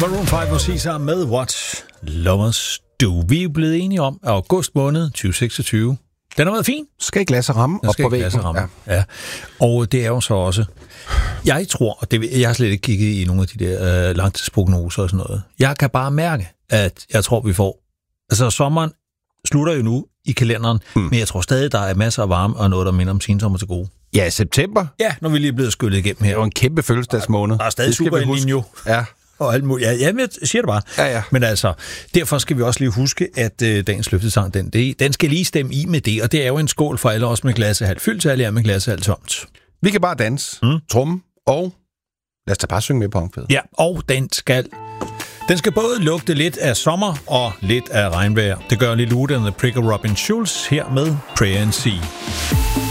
Maroon 5 og sige sammen med What Lovers Do. Vi er blevet enige om, at august måned 2026, den har været fin. Skal ikke lade sig ramme op på væggen. Ja. Og det er jo så også... Jeg tror, og jeg har slet ikke kigget i nogle af de der langtidsprognoser og sådan noget. Jeg kan bare mærke, at jeg tror, vi får... Altså, sommeren slutter jo nu i kalenderen, men jeg tror stadig, der er masser af varme og noget, der minder om sensommer til gode. Ja, september. Ja, når vi lige er blevet skyllet igennem her. Det var en kæmpe fødselsdagsmåned. Der er stadig super El Niño. Ja. Og alt muligt. Ja, jeg siger det bare. Ja. Men altså, derfor skal vi også lige huske, at dagens løftesang, den skal lige stemme i med det, og det er jo en skål for alle os med glasset halvt fyldt, så alle er med glasset halvt tomt. Vi kan bare danse, trumme, og lad os da bare synge med på omkvædet. Ja, og den skal både lugte lidt af sommer og lidt af regnvejr. Det gør Lille Ude and the Prick og Robin Schulz her med Pray and See.